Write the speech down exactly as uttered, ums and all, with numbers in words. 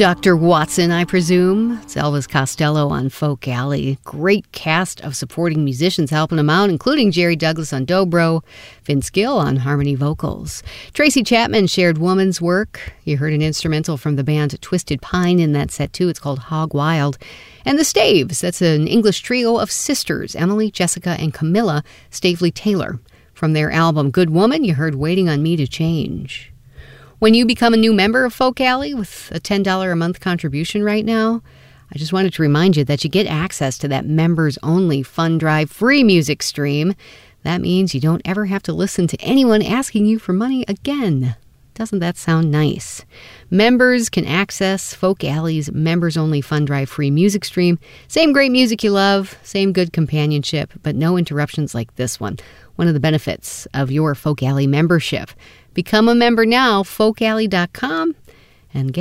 Doctor Watson, I presume. It's Elvis Costello on Folk Alley. Great cast of supporting musicians helping him out, including Jerry Douglas on dobro, Vince Gill on harmony vocals. Tracy Chapman shared woman's work. You heard an instrumental from the band Twisted Pine in that set, too. It's called Hog Wild. And the Staves, that's an English trio of sisters, Emily, Jessica, and Camilla Stavely Taylor. From their album Good Woman, you heard Waiting on Me to Change. When you become a new member of Folk Alley with a ten dollars a month contribution right now, I just wanted to remind you that you get access to that members-only Fun Drive free music stream. That means you don't ever have to listen to anyone asking you for money again. Doesn't that sound nice? Members can access Folk Alley's members-only Fun Drive free music stream. Same great music you love, same good companionship, but no interruptions like this one. One of the benefits of your Folk Alley membership. Become a member now, folk alley dot com, and get